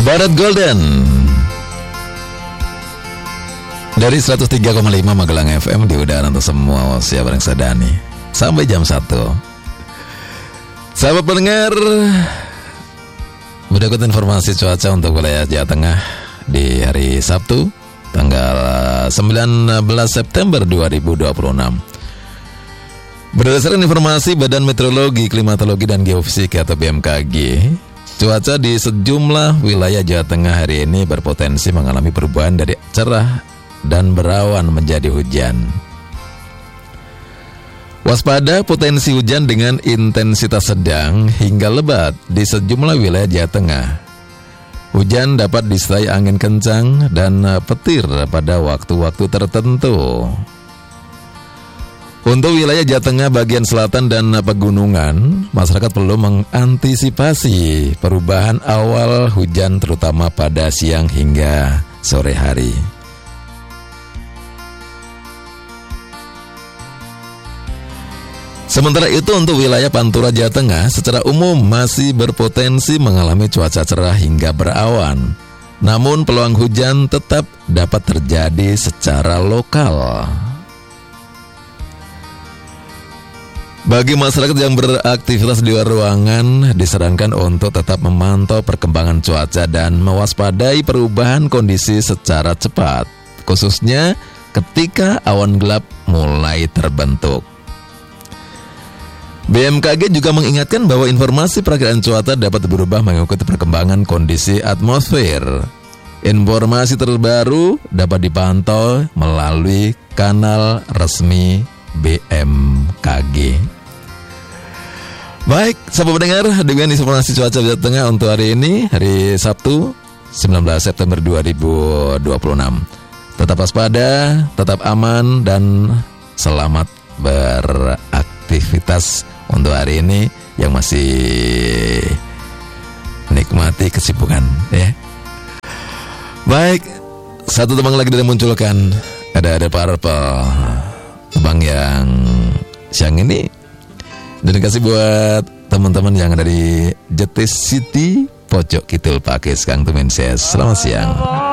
Barat Golden dari 103,5 Magelang FM di udara untuk semua siapa yang sadani sampai jam 1. Sahabat pendengar, berikut informasi cuaca untuk wilayah Jawa Tengah di hari Sabtu tanggal 19 September 2026. Berdasarkan informasi Badan Meteorologi, Klimatologi dan Geofisika atau BMKG, cuaca di sejumlah wilayah Jawa Tengah hari ini berpotensi mengalami perubahan dari cerah dan berawan menjadi hujan. Waspada potensi hujan dengan intensitas sedang hingga lebat di sejumlah wilayah Jawa Tengah. Hujan dapat disertai angin kencang dan petir pada waktu-waktu tertentu. Untuk wilayah Jawa Tengah bagian selatan dan pegunungan, masyarakat perlu mengantisipasi perubahan awal hujan terutama pada siang hingga sore hari. Sementara itu untuk wilayah Pantura Jawa Tengah secara umum masih berpotensi mengalami cuaca cerah hingga berawan. Namun peluang hujan tetap dapat terjadi secara lokal. Bagi masyarakat yang beraktivitas di luar ruangan, disarankan untuk tetap memantau perkembangan cuaca dan mewaspadai perubahan kondisi secara cepat, khususnya ketika awan gelap mulai terbentuk. BMKG juga mengingatkan bahwa informasi perakiraan cuaca dapat berubah mengikuti perkembangan kondisi atmosfer. Informasi terbaru dapat dipantau melalui kanal resmi BMKG. Baik, sahabat pendengar, dengan informasi cuaca Jawa Tengah untuk hari ini, hari Sabtu 19 September 2026. Tetap waspada, tetap aman, dan selamat beraktivitas untuk hari ini yang masih nikmati kesibukan, ya. Baik, satu tebang lagi dimunculkan. Ada Purple, tebang yang siang ini dan kasih buat teman-teman yang ada di Jetis City, Pojok Kidul Pakis, Kang Tumenses. Selamat siang.